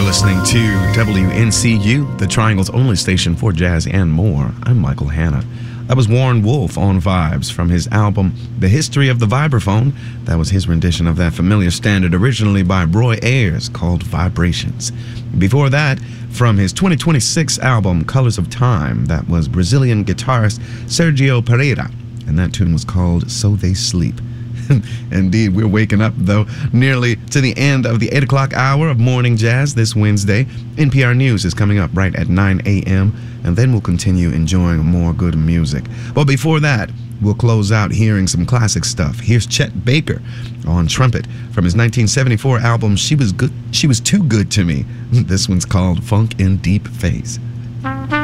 listening to WNCU, the Triangle's only station for jazz and more. I'm Michael Hanna. That was Warren Wolf on Vibes from his album, The History of the Vibraphone. That was his rendition of that familiar standard originally by Roy Ayers called Vibrations. Before that, from his 2026 album, Colors of Time, that was Brazilian guitarist Sergio Pereira, and that tune was called So They Sleep. Indeed, we're waking up, though, nearly to the end of the 8 o'clock hour of Morning Jazz this Wednesday. NPR News is coming up right at 9 a.m., and then we'll continue enjoying more good music. But before that, we'll close out hearing some classic stuff. Here's Chet Baker on trumpet from his 1974 album, She Was Too Good to Me. This one's called Funk in Deep Phase.